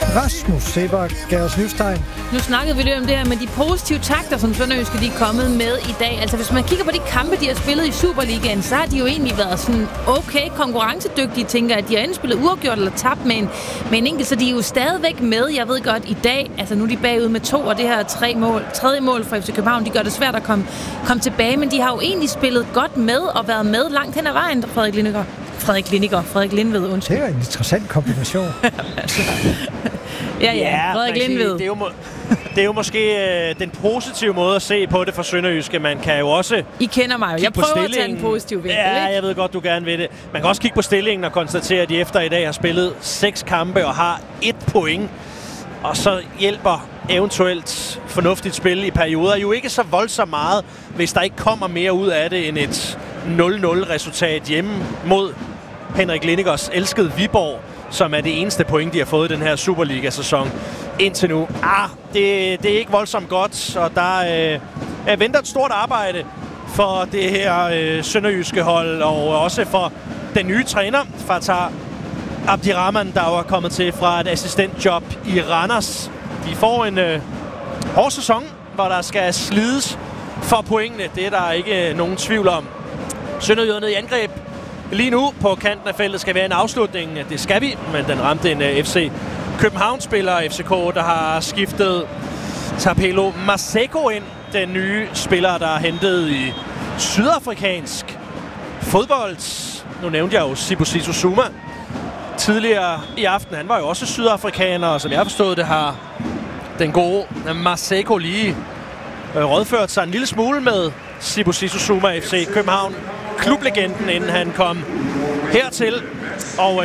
Rasmus Sebak gav os livstegn. Nu snakkede vi lidt om det her med de positive takter, som Sønderjyske de er kommet med i dag. Altså hvis man kigger på de kampe, de har spillet i Superligaen, så har de jo egentlig været sådan okay konkurrencedygtige, tænker at de har enten spillet uafgjort eller tabt med en enkelt, så de er jo stadigvæk med. Jeg ved godt i dag, altså nu er de bagud med 2, og det her tredje mål for FC København, de gør det svært at komme tilbage, men de har jo egentlig spillet godt med og været med langt hen ad vejen, Frederik Lindved, undskyld. Det er en interessant kombination. Ja, Frederik Lindved. Det er jo måske den positive måde at se på det for Sønderjyske. Man kan jo også... I kender mig jo. Jeg prøver at tage en positiv vinkel, ja, ikke? jeg ved godt, du gerne vil det. Man kan også kigge på stillingen og konstatere, at de efter i dag har spillet 6 kampe og har 1 point. Og så hjælper eventuelt fornuftigt spil i perioder jo ikke så voldsomt meget, hvis der ikke kommer mere ud af det end et 0-0-resultat hjemme mod Henrik Lindegårds elskede Viborg, som er det eneste point, de har fået i den her Superliga-sæson indtil nu. Det er ikke voldsomt godt, og der venter et stort arbejde for det her sønderjyske hold, og også for den nye træner, Fatah Abdirahman, der er kommet til fra et assistentjob i Randers. De får en hård sæson, hvor der skal slides for pointene. Det er der ikke nogen tvivl om. Sønderjyderne i angreb lige nu på kanten af feltet skal være en afslutning. Det skal vi, men den ramte en FC København-spiller, FCK, der har skiftet Tapelo Maseko ind. Den nye spiller, der er hentet i sydafrikansk fodbold. Nu nævnte jeg jo Sibusiso Zuma tidligere i aften. Han var jo også sydafrikaner, og som jeg har forstået det, har den gode Maseko lige rådført sig en lille smule med Sibusiso Zuma, FC København klublegenden, inden han kom hertil. Og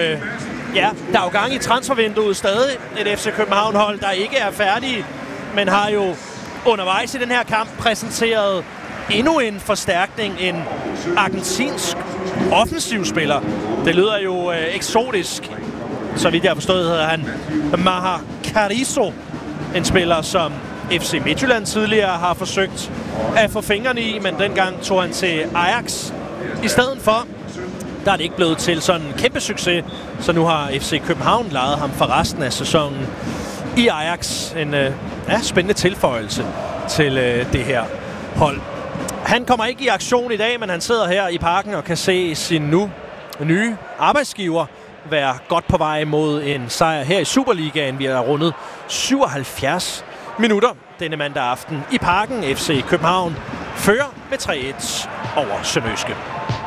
der er jo gang i transfervinduet stadig. Et FC København-hold, der ikke er færdige, men har jo undervejs i den her kamp præsenteret endnu en forstærkning. En argentinsk offensivspiller. Det lyder jo eksotisk. Så vidt jeg har forstået, hedder han Maher Carrizo. En spiller, som FC Midtjylland tidligere har forsøgt at få fingrene i, men dengang tog han til Ajax. I stedet for, der er det ikke blevet til sådan en kæmpe succes, så nu har FC København lejet ham for resten af sæsonen i Ajax. En spændende tilføjelse til det her hold. Han kommer ikke i aktion i dag, men han sidder her i parken og kan se sin nu nye arbejdsgiver være godt på vej mod en sejr her i Superligaen. Vi har rundet 77 minutter denne mandag aften i parken. FC København fører med 3-1 over Sønderjyske.